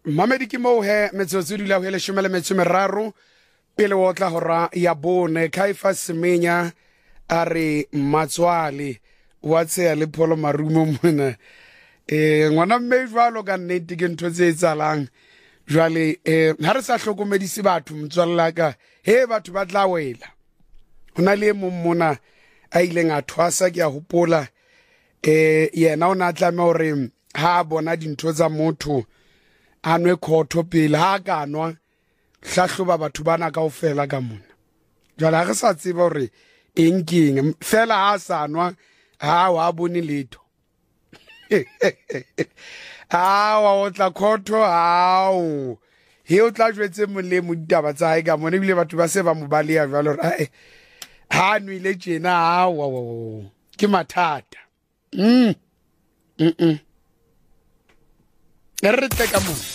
Mamedi ke mo he metsotso dula ho le 13 pele o tla hora ya bone Kaifa Semenya a re Matswale wa tse le pholo marumo mona ngwana mme jwalo ka nnete ke ntho tse etsalang jwale ha re sa hlokomedise batho motswalla ka he batho ba tla wela hona le mona a ileng a thwasa ke a hopola yena o na tlame hore ha bona dintho tsa motho anwe khotho pele ha kanwa hlahloba batho bana kaofela ka mona jwale ha re sa tseba hore engking fela ha sanwa ha wa bone letho wa o tla khotho hao he o tla jwetse molemo ditaba tsa hae ka mona bile batho ba se ba mo balea jwalo ha nwile tjena wa ke mathata re tle ka mo